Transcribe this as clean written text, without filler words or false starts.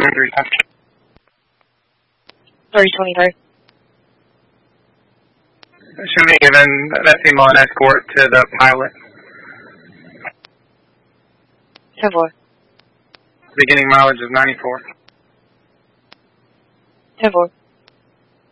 323. 323. Should be given that female an escort to the pilot. 10-4. Beginning mileage is 94. 10-4.